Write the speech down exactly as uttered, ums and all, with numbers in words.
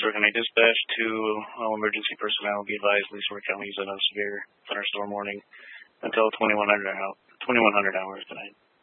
Leesburg, can I dispatch to all emergency personnel? Be advised, Leesburg County is in a severe thunderstorm warning until twenty-one hundred hours tonight.